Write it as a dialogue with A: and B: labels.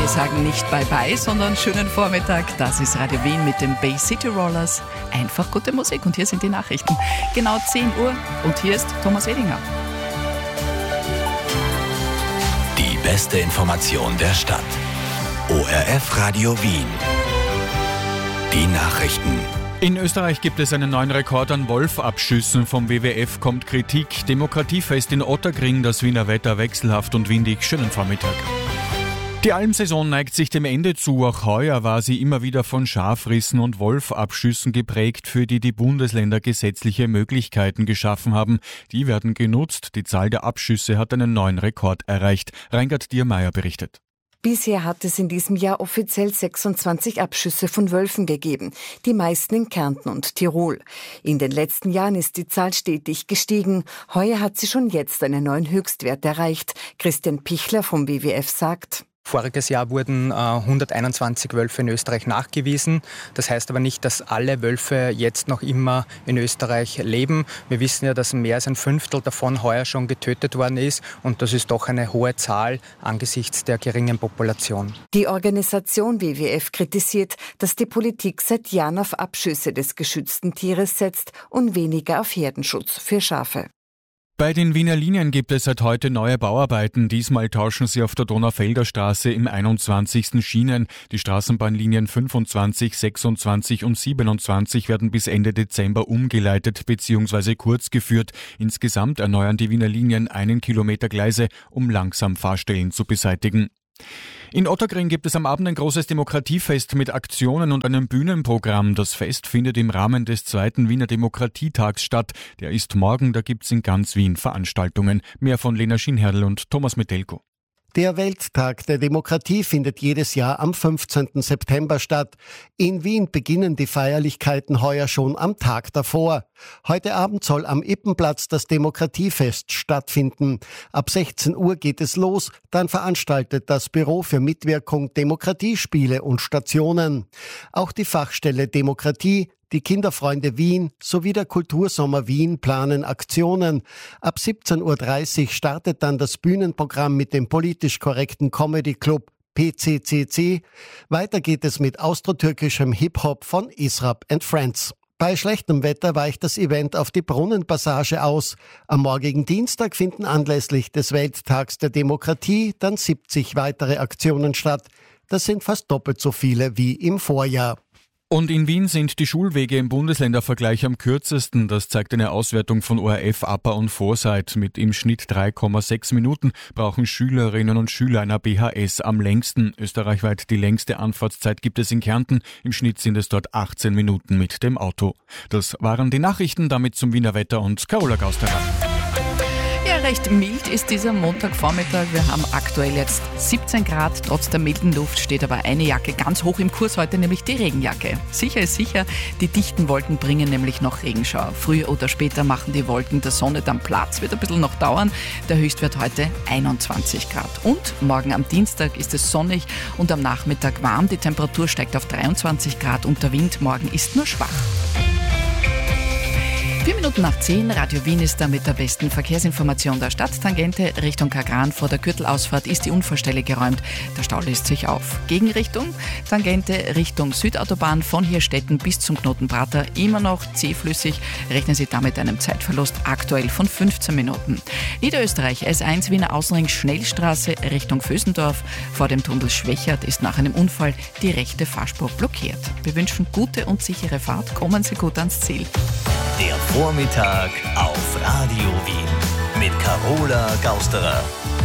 A: Wir sagen nicht Bye-Bye, sondern schönen Vormittag. Das ist Radio Wien mit den Bay City Rollers. Einfach gute Musik und hier sind die Nachrichten. Genau 10 Uhr und hier ist Thomas Edinger.
B: Die beste Information der Stadt. ORF Radio Wien. Die Nachrichten.
C: In Österreich gibt es einen neuen Rekord an Wolfabschüssen. Vom WWF kommt Kritik. Demokratiefest in Otterkring, das Wiener Wetter wechselhaft und windig. Schönen Vormittag. Die Almsaison neigt sich dem Ende zu. Auch heuer war sie immer wieder von Schafrissen und Wolfabschüssen geprägt, für die die Bundesländer gesetzliche Möglichkeiten geschaffen haben. Die werden genutzt. Die Zahl der Abschüsse hat einen neuen Rekord erreicht. Reingard Diermeier berichtet.
D: Bisher hat es in diesem Jahr offiziell 26 Abschüsse von Wölfen gegeben, die meisten in Kärnten und Tirol. In den letzten Jahren ist die Zahl stetig gestiegen. Heuer hat sie schon jetzt einen neuen Höchstwert erreicht. Christian Pichler vom WWF sagt:
E: Voriges Jahr wurden 121 Wölfe in Österreich nachgewiesen. Das heißt aber nicht, dass alle Wölfe jetzt noch immer in Österreich leben. Wir wissen ja, dass mehr als ein Fünftel davon heuer schon getötet worden ist. Und das ist doch eine hohe Zahl angesichts der geringen Population.
D: Die Organisation WWF kritisiert, dass die Politik seit Jahren auf Abschüsse des geschützten Tieres setzt und weniger auf Herdenschutz für Schafe.
C: Bei den Wiener Linien gibt es seit heute neue Bauarbeiten. Diesmal tauschen sie auf der Donaufelder Straße im 21. Schienen. Die Straßenbahnlinien 25, 26 und 27 werden bis Ende Dezember umgeleitet bzw. kurzgeführt. Insgesamt erneuern die Wiener Linien 1 Kilometer Gleise, um Langsamfahrstellen zu beseitigen. In Otterkring gibt es am Abend ein großes Demokratiefest mit Aktionen und einem Bühnenprogramm. Das Fest findet im Rahmen des 2. Wiener Demokratietags statt. Der ist morgen, da gibt's in ganz Wien Veranstaltungen. Mehr von Lena Schinherl und Thomas Metelko.
F: Der Welttag der Demokratie findet jedes Jahr am 15. September statt. In Wien beginnen die Feierlichkeiten heuer schon am Tag davor. Heute Abend soll am Ippenplatz das Demokratiefest stattfinden. Ab 16 Uhr geht es los, dann veranstaltet das Büro für Mitwirkung Demokratiespiele und Stationen. Auch die Fachstelle Demokratie, die Kinderfreunde Wien sowie der Kultursommer Wien planen Aktionen. Ab 17.30 Uhr startet dann das Bühnenprogramm mit dem politisch korrekten Comedy Club PCCC. Weiter geht es mit austrotürkischem Hip-Hop von Israp & Friends. Bei schlechtem Wetter weicht das Event auf die Brunnenpassage aus. Am morgigen Dienstag finden anlässlich des Welttags der Demokratie dann 70 weitere Aktionen statt. Das sind fast doppelt so viele wie im Vorjahr.
C: Und in Wien sind die Schulwege im Bundesländervergleich am kürzesten. Das zeigt eine Auswertung von ORF, APA und Foresight. Mit im Schnitt 3,6 Minuten brauchen Schülerinnen und Schüler einer BHS am längsten. Österreichweit die längste Anfahrtszeit gibt es in Kärnten. Im Schnitt sind es dort 18 Minuten mit dem Auto. Das waren die Nachrichten, damit zum Wiener Wetter und Carola Gausterer.
A: Ja, recht mild ist dieser Montagvormittag. Wir haben aktuell jetzt 17 Grad. Trotz der milden Luft steht aber eine Jacke ganz hoch im Kurs heute, nämlich die Regenjacke. Sicher ist sicher, die dichten Wolken bringen nämlich noch Regenschauer. Früher oder später machen die Wolken der Sonne dann Platz. Wird ein bisschen noch dauern. Der Höchstwert heute 21 Grad. Und morgen am Dienstag ist es sonnig und am Nachmittag warm. Die Temperatur steigt auf 23 Grad und der Wind morgen ist nur schwach. 4 Minuten nach 10, Radio Wien ist da mit der besten Verkehrsinformation der Stadt. Tangente Richtung Kagran vor der Gürtelausfahrt ist die Unfallstelle geräumt. Der Stau löst sich auf. Gegenrichtung, Tangente Richtung Südautobahn von Hirstetten bis zum Knoten Prater immer noch zähflüssig. Rechnen Sie damit einem Zeitverlust aktuell von 15 Minuten. Niederösterreich S1 Wiener Außenring Schnellstraße Richtung Vösendorf. Vor dem Tunnel Schwächert ist nach einem Unfall die rechte Fahrspur blockiert. Wir wünschen gute und sichere Fahrt. Kommen Sie gut ans Ziel.
B: Der Vormittag auf Radio Wien mit Carola Gausterer.